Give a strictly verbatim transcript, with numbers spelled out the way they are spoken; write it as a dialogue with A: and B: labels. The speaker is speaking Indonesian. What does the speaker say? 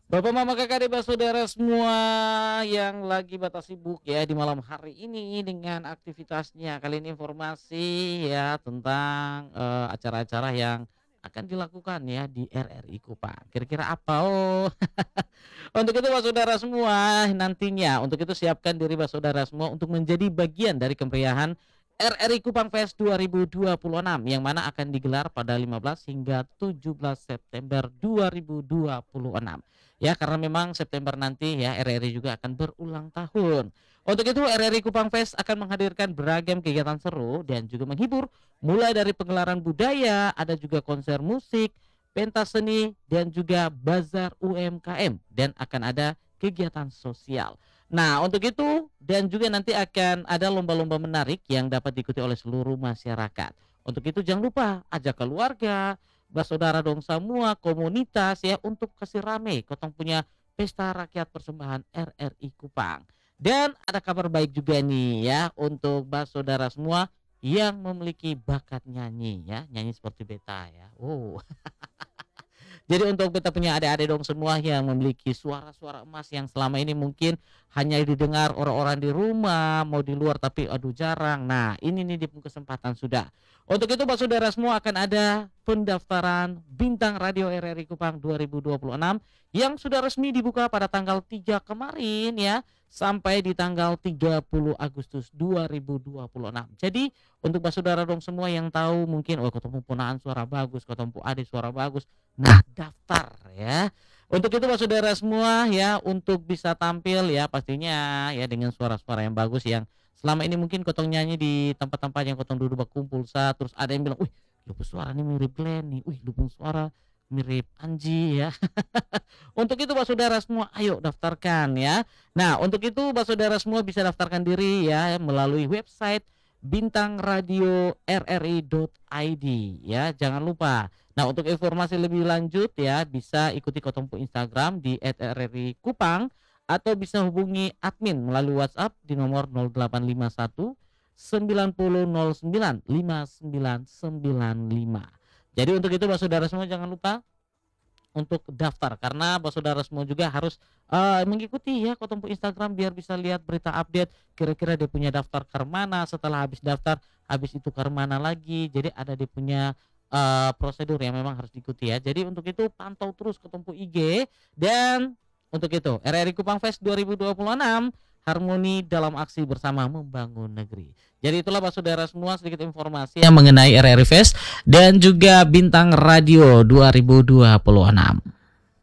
A: Bapak, mama, kakak, adik, saudara semua yang lagi pada sibuk ya di malam hari ini dengan aktivitasnya. Kali ini informasi ya tentang, eee, acara-acara yang akan dilakukan ya di R R I Kupang. Kira-kira apa? Oh, untuk itu Pak saudara semua nantinya, untuk itu siapkan diri Pak saudara semua untuk menjadi bagian dari kemeriahan R R I Kupang Fest dua ribu dua puluh enam yang mana akan digelar pada lima belas hingga tujuh belas September dua ribu dua puluh enam. Ya, karena memang September nanti ya R R I juga akan berulang tahun. Untuk itu R R I Kupang Fest akan menghadirkan beragam kegiatan seru dan juga menghibur, mulai dari pegelaran budaya, ada juga konser musik, pentas seni dan juga bazar U M K M dan akan ada kegiatan sosial. Nah, untuk itu dan juga nanti akan ada lomba-lomba menarik yang dapat diikuti oleh seluruh masyarakat. Untuk itu jangan lupa ajak keluarga, bersaudara dong semua, komunitas ya untuk kasih rame kotong punya pesta rakyat persembahan R R I Kupang. Dan ada kabar baik juga nih ya untuk saudara semua yang memiliki bakat nyanyi ya, nyanyi seperti beta ya. Oh. Jadi untuk kita punya adik-adik dong semua yang memiliki suara-suara emas yang selama ini mungkin hanya didengar orang-orang di rumah, mau di luar tapi aduh jarang. Nah, ini nih di kesempatan sudah. Untuk itu Pak Saudara semua akan ada pendaftaran Bintang Radio R R I Kupang dua ribu dua puluh enam yang sudah resmi dibuka pada tanggal tiga kemarin ya sampai di tanggal tiga puluh Agustus dua ribu dua puluh enam. Jadi untuk Pak Saudara dong semua yang tahu mungkin oh ketemu ponaan suara bagus, ketemu adik suara bagus. Nah, daftar ya. Untuk itu Pak saudara semua ya, untuk bisa tampil ya pastinya ya dengan suara-suara yang bagus yang selama ini mungkin kotong nyanyi di tempat-tempat yang kotong duduk berkumpul sa, terus ada yang bilang, "Wih, lupa suaranya mirip Glenn nih. Wih, lupa suara mirip Anji ya." Untuk itu Pak saudara semua ayo daftarkan ya. Nah, untuk itu Pak saudara semua bisa daftarkan diri ya melalui website bintang radio r r i dot i d ya. Jangan lupa. Nah, untuk informasi lebih lanjut ya bisa ikuti Kotompu Instagram di et r r i kupang atau bisa hubungi admin melalui WhatsApp di nomor nol delapan lima satu sembilan nol nol sembilan lima sembilan sembilan lima. Jadi untuk itu Pak saudara semua jangan lupa untuk daftar karena Bapak saudara semua juga harus, eee, mengikuti ya Kotompu Instagram biar bisa lihat berita update kira-kira dia punya daftar ke mana, setelah habis daftar, habis itu ke mana lagi. Jadi ada dia punya, eee, prosedur yang memang harus diikuti ya. Jadi untuk itu pantau terus Kotompu I G dan untuk itu R R I Kupang Fest dua ribu dua puluh enam harmoni dalam aksi bersama membangun negeri. Jadi itulah Pak saudara semua sedikit informasi yang mengenai R R I Fest dan juga Bintang Radio dua ribu dua puluh enam.